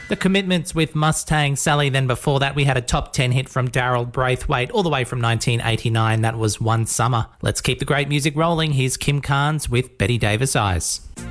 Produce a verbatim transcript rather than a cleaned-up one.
The Commitments with Mustang Sally. Then before that, we had a top ten hit from Daryl Braithwaite all the way from nineteen eighty-nine. That was One Summer. Let's keep the great music rolling. Here's Kim Carnes with Betty Davis Eyes.